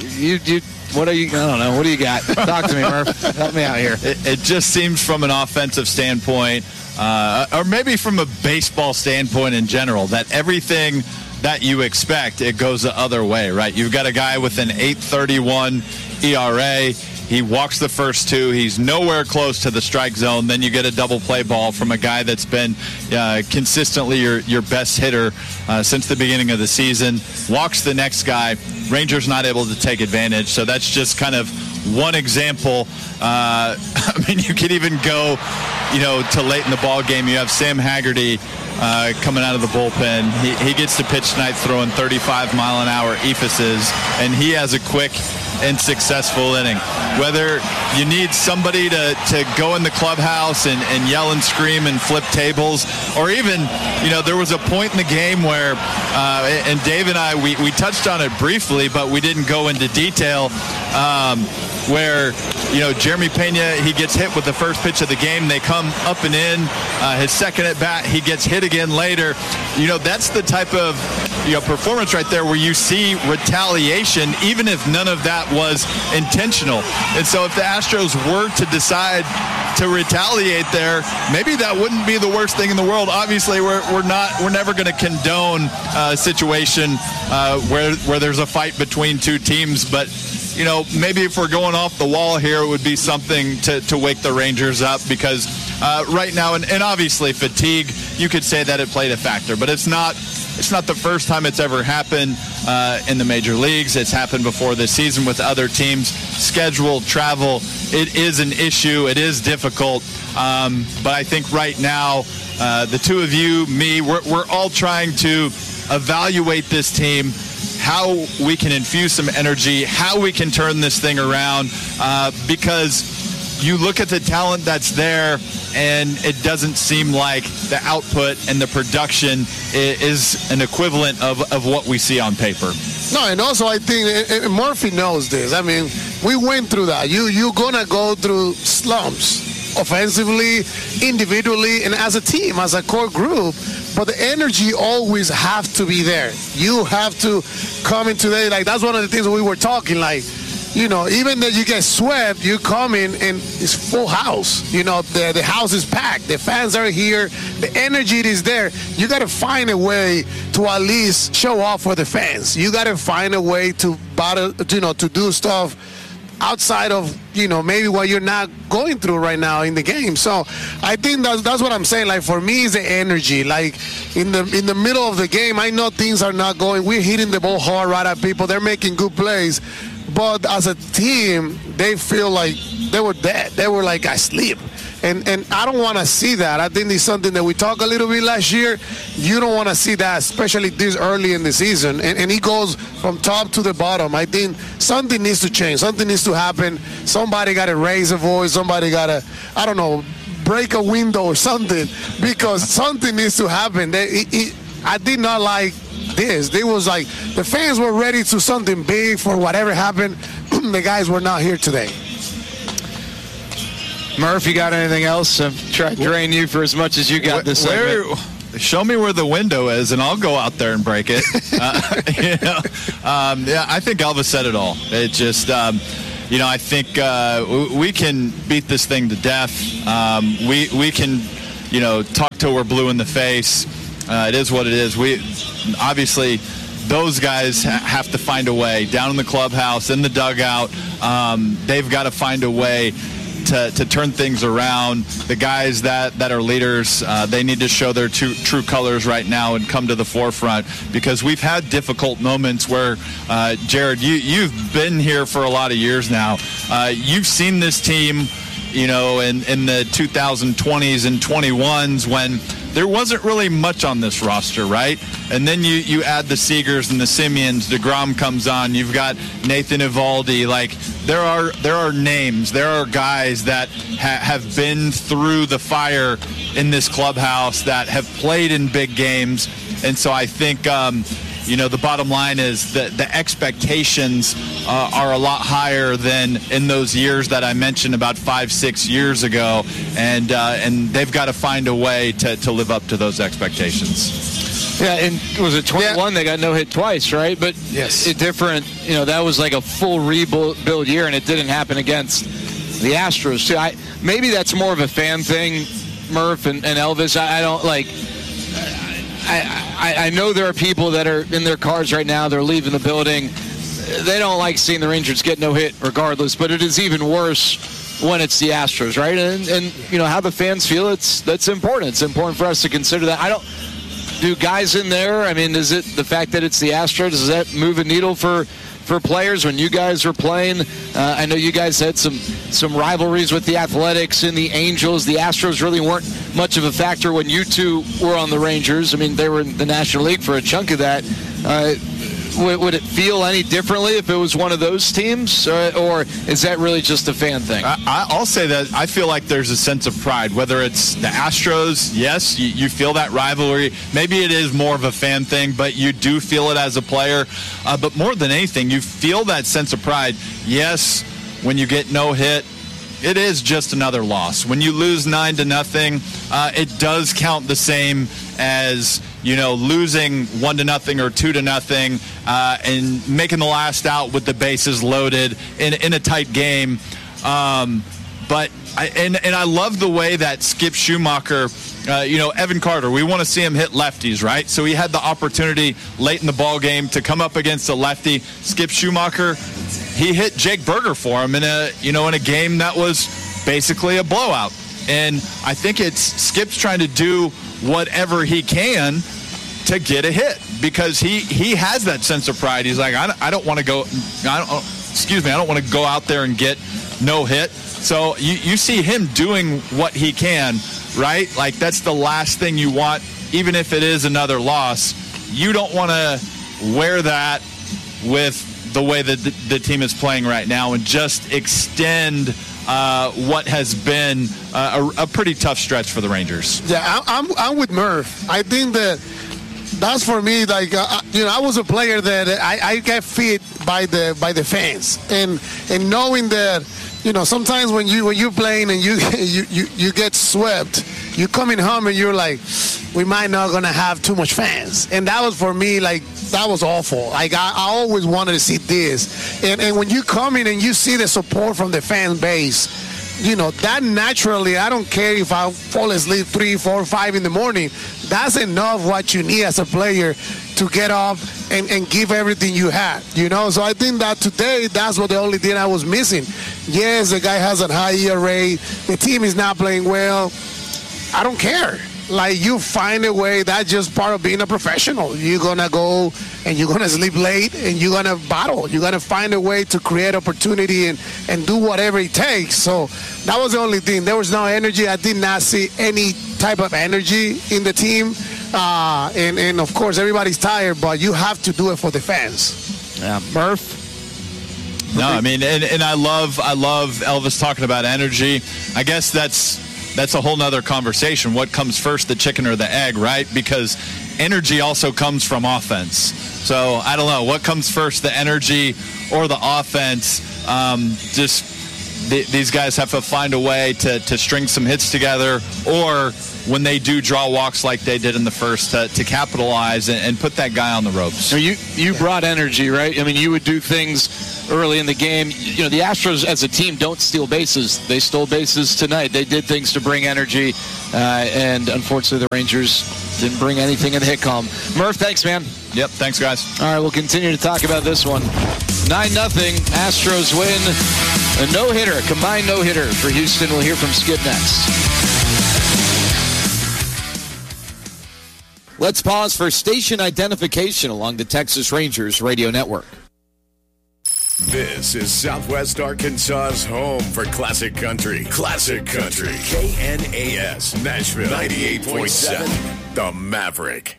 I don't know. What do you got? Talk to me, Murph. Help me out here.
It just seems from an offensive standpoint, or maybe from a baseball standpoint in general, that everything that you expect, it goes the other way, right? You've got a guy with an 8.31 ERA. He walks the first two. He's nowhere close to the strike zone. Then you get a double play ball from a guy that's been consistently your best hitter since the beginning of the season. Walks the next guy. Rangers not able to take advantage. So that's just kind of one example. I mean, you could even go, to late in the ball game. You have Sam Haggerty coming out of the bullpen. He gets to pitch tonight throwing 35-mile-an-hour epheses, and he has a quick and successful inning. Whether you need somebody to go in the clubhouse and yell and scream and flip tables, or even, there was a point in the game where, and Dave and I, we touched on it briefly, but we didn't go into detail, where, Jeremy Pena, he gets hit with the first pitch of the game. They come up and in. His second at bat, he gets hit again later. That's the type of, performance right there where you see retaliation, even if none of that was intentional. And so if the Astros were to decide to retaliate there, maybe that wouldn't be the worst thing in the world. Obviously, we're never going to condone a situation where there's a fight between two teams, but maybe if we're going off the wall here, it would be something to wake the Rangers up, because right now, and obviously fatigue, you could say that it played a factor, but it's not the first time it's ever happened in the major leagues. It's happened before this season with other teams. Schedule, travel, it is an issue. It is difficult. But I think right now, the two of you, me, we're all trying to evaluate this team, how we can infuse some energy, how we can turn this thing around, because you look at the talent that's there, and it doesn't seem like the output and the production is an equivalent of what we see on paper.
No, and also I think Murphy knows this. I mean, we went through that. You're going to go through slumps, offensively, individually, and as a team, as a core group. But the energy always have to be there. You have to come in today. Like, that's one of the things we were talking, like, even that you get swept, you come in and it's full house. The house is packed. The fans are here. The energy is there. You got to find a way to at least show off for the fans. You got to find a way to battle, to do stuff outside of, maybe what you're not going through right now in the game. So I think that's what I'm saying. Like, for me, it's the energy. Like, in the middle of the game, I know things are not going. We're hitting the ball hard right at people. They're making good plays. But as a team, they feel like they were dead. They were like asleep. And I don't want to see that. I think it's something that we talked a little bit last year. You don't want to see that, especially this early in the season. And it goes from top to the bottom. I think something needs to change. Something needs to happen. Somebody got to raise a voice. Somebody got to, break a window or something, because something needs to happen. I did not like this. They was like the fans were ready to something big for whatever happened. The guys were not here today.
Murph, you got anything else? I'm trying to drain you for as much as you got this segment.
Show me where the window is, and I'll go out there and break it. Yeah, I think Elvis said it all. It just, I think we can beat this thing to death. We can, talk till we're blue in the face. It is what it is. Obviously, those guys have to find a way down in the clubhouse, in the dugout. They've got to find a way to turn things around. The guys that are leaders, they need to show their true colors right now and come to the forefront, because we've had difficult moments where, Jared, you've been here for a lot of years now. You've seen this team, in the 2020s and 21s when there wasn't really much on this roster, right? And then you add the Seagers and the Simeons. DeGrom comes on. You've got Nathan Eovaldi. Like, there are names. There are guys that have been through the fire in this clubhouse, that have played in big games. And so I think, the bottom line is that the expectations are a lot higher than in those years that I mentioned about 5-6 years ago, and they've got to find a way to live up to those expectations.
Yeah, and was it 21? Yeah. They got no hit twice, right? But
yes,
different. That was like a full rebuild year, and it didn't happen against the Astros too. Maybe that's more of a fan thing, Murph and Elvis. I don't like. I know there are people that are in their cars right now. They're leaving the building. They don't like seeing the Rangers get no hit regardless, but it is even worse when it's the Astros, right? And how the fans feel, that's important. It's important for us to consider that. Do guys in there, is it the fact that it's the Astros, does that move a needle for players when you guys were playing? I know you guys had some rivalries with the Athletics and the Angels. The Astros really weren't much of a factor when you two were on the Rangers. They were in the National League for a chunk of that. Would it feel any differently if it was one of those teams, or is that really just a fan thing?
I'll say that I feel like there's a sense of pride, whether it's the Astros. Yes, you feel that rivalry. Maybe it is more of a fan thing, but you do feel it as a player. But more than anything, you feel that sense of pride. Yes, when you get no hit, it is just another loss. When you lose 9-0, it does count the same as losing 1-0 or 2-0, and making the last out with the bases loaded in a tight game. But I love the way that Skip Schumacher, Evan Carter, we want to see him hit lefties, right? So he had the opportunity late in the ball game to come up against a lefty. Skip Schumacher, he hit Jake Burger for him in a game that was basically a blowout. And I think it's Skip's trying to do whatever he can to get a hit, because he has that sense of pride. He's like, I don't want to go out there and get no hit. So you see him doing what he can, right? Like, that's the last thing you want, even if it is another loss. You don't want to wear that with the way that the team is playing right now, and just extend what has been a pretty tough stretch for the Rangers.
Yeah, I'm with Murph. I think that's for me. Like, I was a player that I get fed by the fans, and knowing that, sometimes when you're playing and you get swept, you coming home and you're like, we might not gonna have too much fans, and that was for me, like, that was awful. Like, I always wanted to see this, and when you come in and you see the support from the fan base, that naturally, I don't care if I fall asleep 3, 4, 5 in the morning, that's enough what you need as a player to get up and give everything you had, So I think that today, that's what the only thing I was missing. Yes, the guy has a high ERA. The team is not playing well. I don't care. Like, you find a way. That's just part of being a professional. You're going to go and you're going to sleep late and you're going to battle. You're going to find a way to create opportunity and do whatever it takes. So that was the only thing. There was no energy. I did not see any type of energy in the team. And of course, everybody's tired, but you have to do it for the fans.
Yeah. Murph?
No, and I love Elvis talking about energy. I guess that's that's a whole nother conversation. What comes first, the chicken or the egg, right? Because energy also comes from offense. So I don't know. What comes first, the energy or the offense? These guys have to find a way to string some hits together, or when they do draw walks like they did in the first, to capitalize and put that guy on the ropes.
You brought energy, right? I mean, you would do things early in the game. You know, the Astros as a team don't steal bases. They stole bases tonight. They did things to bring energy, and unfortunately the Rangers didn't bring anything in the hit column. Murph, thanks, man.
Yep, thanks, guys.
All right, we'll continue to talk about this one. 9-0, Astros win. A no-hitter, combined no-hitter for Houston. We'll hear from Skip next.
Let's pause for station identification along the Texas Rangers radio network.
This is Southwest Arkansas's home for classic country. Classic country. KNAS, Nashville, 98.7, The Maverick.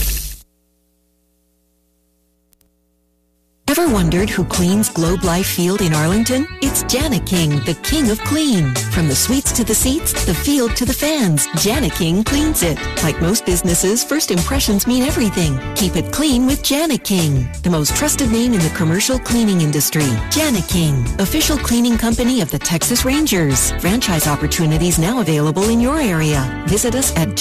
Ever wondered who cleans Globe Life Field in Arlington? It's Jani-King, the king of clean. From the suites to the seats, the field to the fans, Jani-King cleans it. Like most businesses, first impressions mean everything. Keep it clean with Jani-King, the most trusted name in the commercial cleaning industry. Jani-King, official cleaning company of the Texas Rangers. Franchise opportunities now available in your area. Visit us at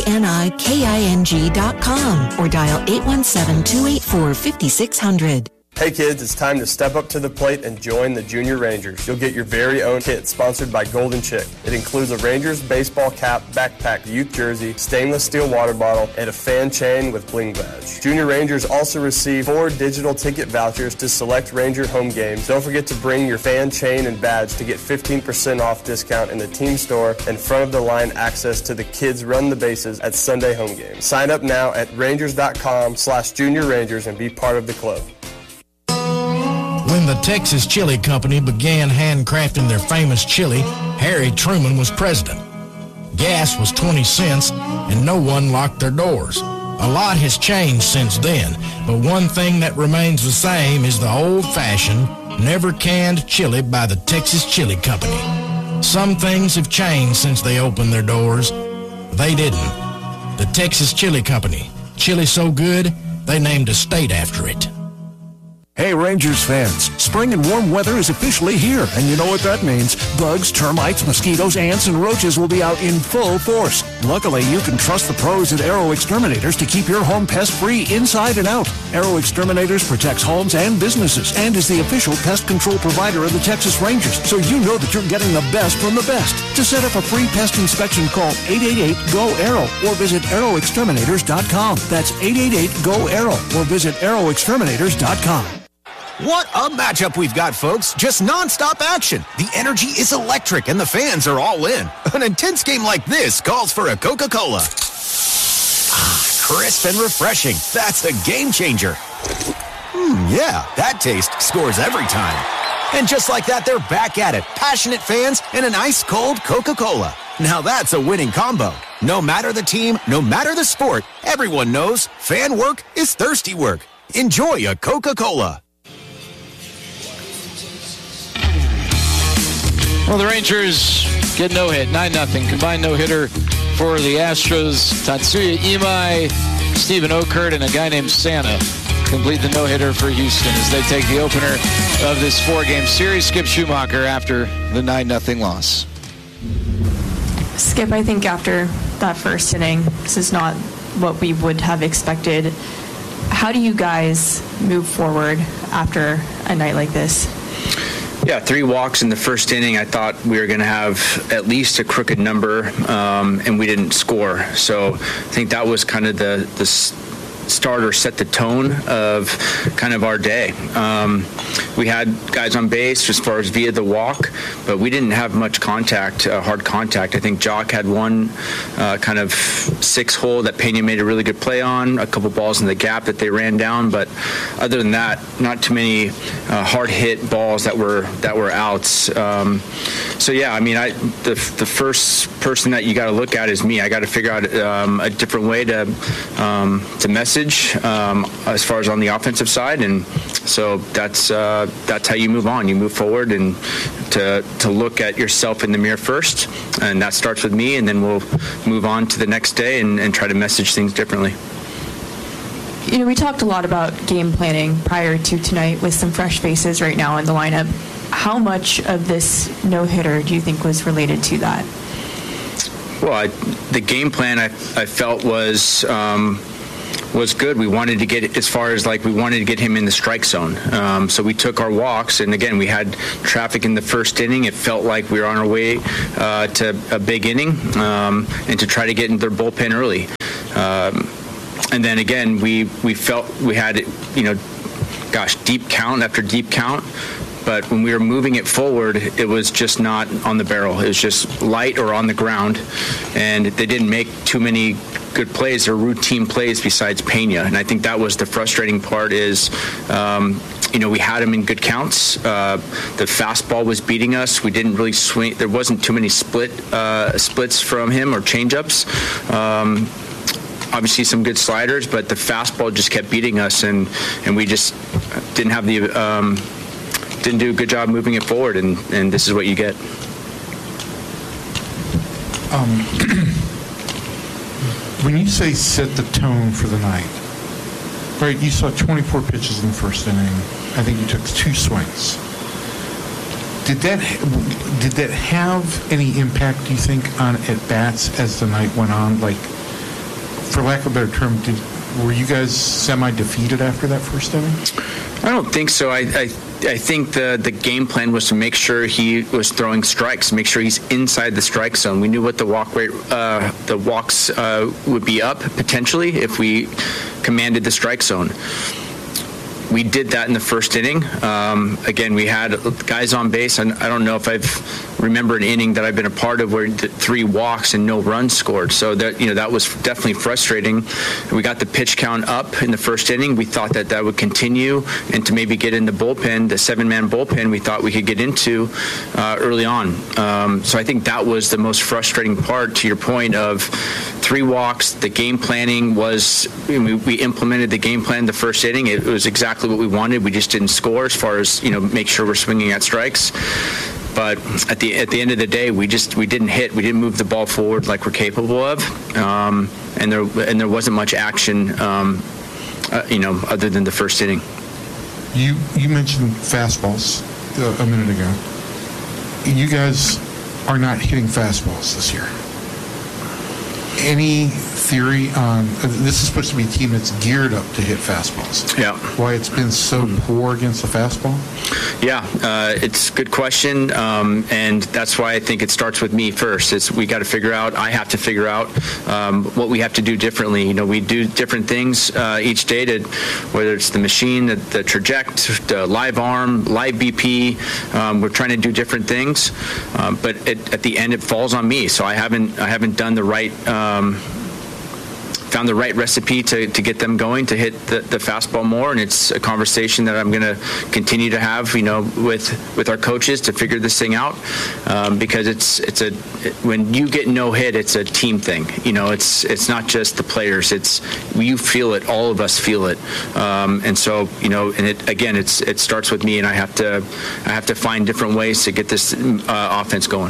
JANIKING.com or dial 817-284-5600.
Hey kids, it's time to step up to the plate and join the Junior Rangers. You'll get your very own kit sponsored by Golden Chick. It includes a Rangers baseball cap, backpack, youth jersey, stainless steel water bottle, and a fan chain with bling badge. Junior Rangers also receive 4 digital ticket vouchers to select Ranger home games. Don't forget to bring your fan chain and badge to get 15% off discount in the team store and front of the line access to the Kids Run the Bases at Sunday home games. Sign up now at Rangers.com/Junior Rangers and be part of the club.
When the Texas Chili Company began handcrafting their famous chili, Harry Truman was president. Gas was 20 cents, and no one locked their doors. A lot has changed since then, but one thing that remains the same is the old-fashioned, never-canned chili by the Texas Chili Company. Some things have changed since they opened their doors. They didn't. The Texas Chili Company. Chili so good, they named a state after it.
Hey Rangers fans, spring and warm weather is officially here, and you know what that means. Bugs, termites, mosquitoes, ants, and roaches will be out in full force. Luckily, you can trust the pros at Arrow Exterminators to keep your home pest-free inside and out. Arrow Exterminators protects homes and businesses and is the official pest control provider of the Texas Rangers, so you know that you're getting the best from the best. To set up a free pest inspection, call 888-GO-ARROW or visit arrowexterminators.com. That's 888-GO-ARROW or visit arrowexterminators.com.
What a matchup we've got, folks. Just nonstop action. The energy is electric and the fans are all in. An intense game like this calls for a Coca-Cola. Crisp and refreshing. That's a game changer. Yeah, that taste scores every time. And just like that, they're back at it. Passionate fans and an ice-cold Coca-Cola. Now that's a winning combo. No matter the team, no matter the sport, everyone knows fan work is thirsty work. Enjoy a Coca-Cola.
Well, the Rangers get no hit, 9-0. Combined no-hitter for the Astros. Tatsuya Imai, Stephen Okert, and a guy named Santa complete the no-hitter for Houston as they take the opener of this 4-game series. Skip Schumacher after the 9-0 loss.
Skip, I think after that first inning, this is not what we would have expected. How do you guys move forward after a night like this?
Yeah, 3 walks in the first inning. I thought we were going to have at least a crooked number, and we didn't score. So I think that was kind of the starter, set the tone of kind of our day. We had guys on base as far as via the walk, but we didn't have much contact, hard contact. I think Jock had one kind of 6-hole that Pena made a really good play on, a couple balls in the gap that they ran down, but other than that, not too many hard hit balls that were outs. So yeah, I mean, the first person that you got to look at is me. I got to figure out a different way to message message as far as on the offensive side, and so that's how you move on. You move forward and to look at yourself in the mirror first, and that starts with me, and then we'll move on to the next day and try to message things differently.
You know, we talked a lot about game planning prior to tonight with some fresh faces right now in the lineup. How much of this no-hitter do you think was related to that?
Well, the game plan I felt was good. We wanted to get as far as we wanted to get him in the strike zone. So we took our walks, and again, we had traffic in the first inning. It felt like we were on our way to a big inning and to try to get into their bullpen early. And then again, we felt we had, deep count after deep count. But when we were moving it forward, it was just not on the barrel. It was just light or on the ground. And they didn't make too many good plays or routine plays besides Pena. And I think that was the frustrating part is, we had him in good counts. The fastball was beating us. We didn't really swing. There wasn't too many splits from him or changeups. Obviously some good sliders, but the fastball just kept beating us, and we just didn't have didn't do a good job moving it forward, and this is what you get.
When you say set the tone for the night, right, you saw 24 pitches in the first inning. I think you took 2 swings. Did that have any impact, do you think, on at-bats as the night went on? For lack of a better term, were you guys semi-defeated after that first inning?
I don't think so. I think the game plan was to make sure he was throwing strikes, make sure he's inside the strike zone. We knew what the walk rate, the walks would be up potentially if we commanded the strike zone. We did that in the first inning. Again, we had guys on base, and I don't know if I've remember an inning that I've been a part of where 3 walks and no runs scored. So that was definitely frustrating. We got the pitch count up in the first inning. We thought that would continue, and to maybe get in the bullpen, the 7-man bullpen, we thought we could get into early on. So I think that was the most frustrating part. To your point of 3 walks, the game planning was we implemented the game plan the first inning. It was exactly what we wanted. We just didn't score as far as make sure we're swinging at strikes. But at the end of the day, we didn't hit. We didn't move the ball forward like we're capable of, and there wasn't much action, other than the first inning.
You mentioned fastballs a minute ago. You guys are not hitting fastballs this year. Any theory on this is supposed to be a team that's geared up to hit fastballs?
Yeah.
Why it's been so poor against the fastball?
Yeah, it's a good question, and that's why I think it starts with me first. I have to figure out what we have to do differently. We do different things each day, whether it's the machine, the trajectory, the live arm, live BP. We're trying to do different things, but at the end it falls on me. So I haven't done the right. Found the right recipe to get them going to hit the fastball more, and it's a conversation that I'm going to continue to have, with our coaches to figure this thing out, because when you get no hit, it's a team thing. It's not just the players. You feel it. All of us feel it, and so it starts with me, and I have to find different ways to get this offense going.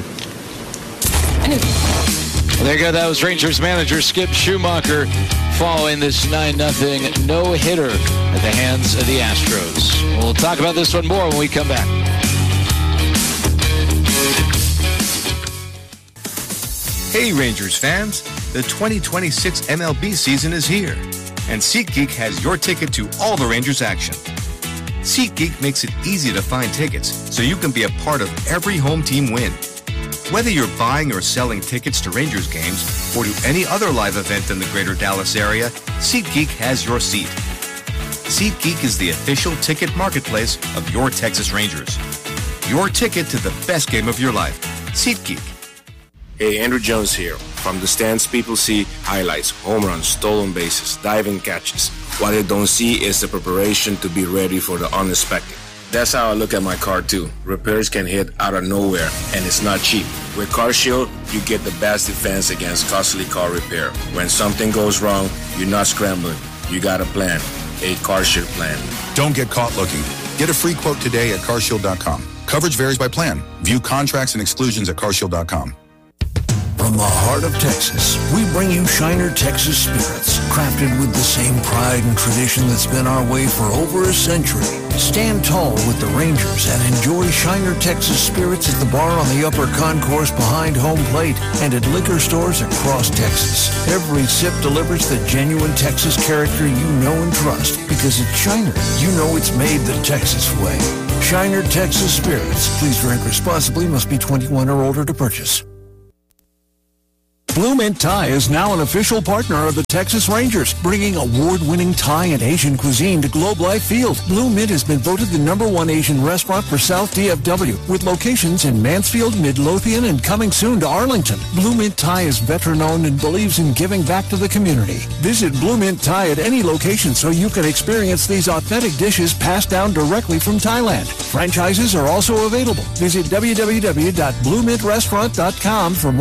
Well, there you go. That was Rangers manager Skip Schumacher following this 9-0 no-hitter at the hands of the Astros. We'll talk about this one more when we come back.
Hey, Rangers fans. The 2026 MLB season is here, and SeatGeek has your ticket to all the Rangers action. SeatGeek makes it easy to find tickets so you can be a part of every home team win. Whether you're buying or selling tickets to Rangers games or to any other live event in the greater Dallas area, SeatGeek has your seat. SeatGeek is the official ticket marketplace of your Texas Rangers. Your ticket to the best game of your life. SeatGeek.
Hey, Andrew Jones here. From the stands, people see highlights, home runs, stolen bases, diving catches. What they don't see is the preparation to be ready for the unexpected. That's how I look at my car too. Repairs can hit out of nowhere, and it's not cheap. With CarShield, you get the best defense against costly car repair. When something goes wrong, you're not scrambling. you got a plan, a CarShield plan.
Don't get caught looking. Get a free quote today at carshield.com. Coverage varies by plan. View contracts and exclusions at carshield.com.
From the heart of Texas, we bring you Shiner Texas Spirits, crafted with the same pride and tradition that's been our way for over a century. Stand tall with the Rangers and enjoy Shiner Texas Spirits at the bar on the upper concourse behind home plate and at liquor stores across Texas. Every sip delivers the genuine Texas character you know and trust, because at Shiner, you know it's made the Texas way. Shiner Texas Spirits. Please drink responsibly. Must be 21 or older to purchase. Blue Mint Thai is now an official partner of the Texas Rangers, bringing award-winning Thai and Asian cuisine to Globe Life Field. Blue Mint has been voted the #1 Asian restaurant for South DFW, with locations in Mansfield, Midlothian, and coming soon to Arlington. Blue Mint Thai is veteran-owned and believes in giving back to the community. Visit Blue Mint Thai at any location so you can experience these authentic dishes passed down directly from Thailand. Franchises are also available. Visit www.bluemintrestaurant.com for more